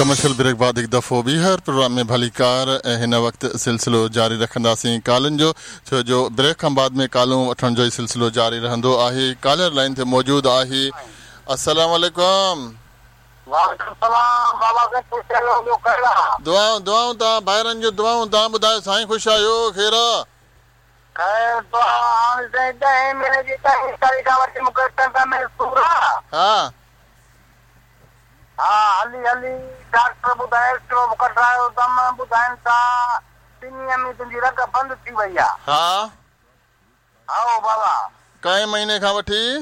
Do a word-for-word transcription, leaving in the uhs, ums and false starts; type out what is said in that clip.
Commercial brake बाद एक दफ़ो ॿीहर प्रोग्राम में भली कार ऐं हिन वक़्तु सिलसिलो जारी रखंदासीं कॉलनि जो, छो जो ब्रेक खां बाद में कॉलूं वठण जो ई सिलसिलो जारी रहंदो आहे। कॉलर लाइन ते मौजूदु आहे। अस्सलाम वालेकुम। वालेकुम सलाम बाबा के पूछे लो कहिड़ा दुआऊं दुआऊं तव्हां भाइरनि जूं दुआऊं। तव्हां ॿुधायो साईं ख़ुशि आहियो? ख़ैर खैर तो हाणे ताईं ॾहें महीने जी ॾहीं तारीख़ खां वठी मूंखे टंग में सूर आहे। हा हा हली हली डॉक्टर ॿुधाए स्ट्रोक कढायो दम ॿुधाइनि था सीनीअ में तुंहिंजी रग बंदि थी वई आहे। हा आओ बाबा कंहिं महीने खां वठी